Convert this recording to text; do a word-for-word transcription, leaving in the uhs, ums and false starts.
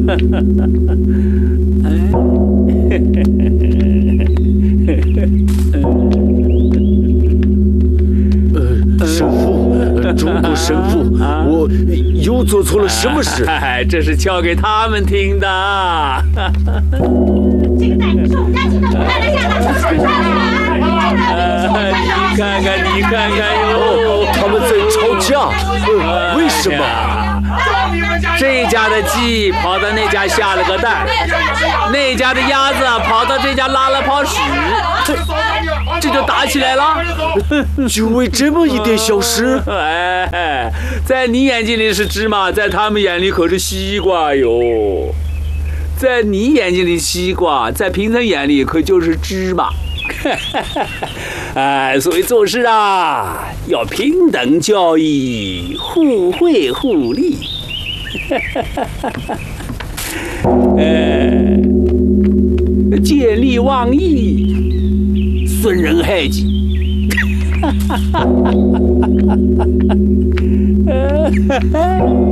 呃，神父，中国神父，我又做错了什么事？ 哎，这是教给他们听的。 这个袋子是我们家鸡的，快来下来，快来！ 你看看，你看看哟， 他们在吵架，呃，为什么？ 这家的鸡跑到那家下了个蛋，那家的鸭子跑到这家拉了泡屎，这这就打起来了。 就为这么一点小事？ 哎，在你眼睛里是芝麻，在他们眼里可是西瓜哟。在你眼睛里西瓜，在平层眼里可就是芝麻。哎，所以做事啊，要平等交易，互惠互利。呃，见利忘义，损人害己。